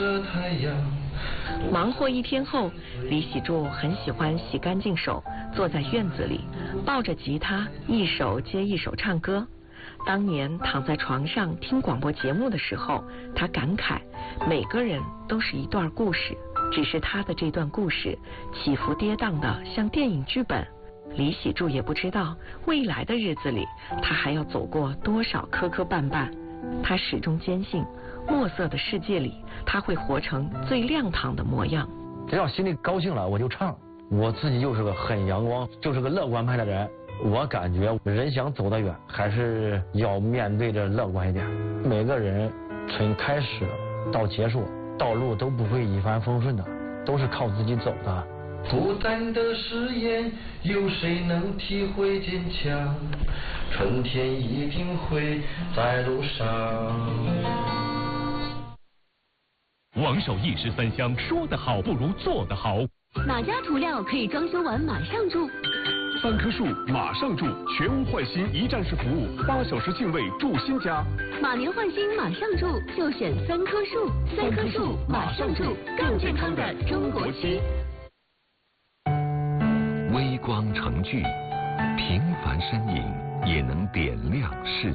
着太阳。 忙活一天后，李喜柱很喜欢洗干净手，坐在院子里，抱着吉他，一首接一首唱歌。当年躺在床上听广播节目的时候，他感慨，每个人都是一段故事，只是他的这段故事起伏跌宕的像电影剧本。李喜柱也不知道未来的日子里他还要走过多少磕磕绊绊，他始终坚信墨色的世界里他会活成最亮堂的模样。 只要心里高兴了我就唱，我自己就是个很阳光，就是个乐观派的人。我感觉人想走得远，还是要面对着乐观一点。每个人从开始到结束，道路都不会一帆风顺的，都是靠自己走的。 孤单的誓言，有谁能体会坚强？春天一定会在路上。 王守义是3香，说得好不如做得好。 哪家涂料可以装修完马上住 ？3棵树马上住，全屋换新一站式服务，8小时净位住新家。 马年换新马上住，就选3棵树。3棵树马上住，更健康的中国区。 微光成炬，平凡身影也能点亮世界。